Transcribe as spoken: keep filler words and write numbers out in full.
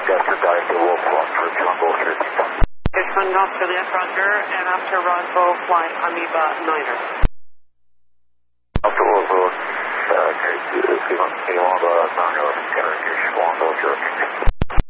Delta Delta Wolf one for Tango thirteen. Richmond North Juliet, Roger, and after Rosvo, fly Amoeba Niner. After Rosvo, uh, okay, if you want to see one of the Tango, Tango, Tango,